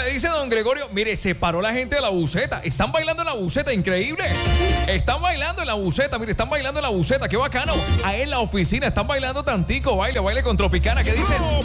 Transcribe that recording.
dice don Gregorio? Mire, se paró la gente de la buceta. Están bailando en la buceta, increíble. Están bailando en la buceta, mire, están bailando en la buceta. Qué bacano. Ahí en la oficina están bailando tantico. Baile con Tropicana. ¿Qué dicen?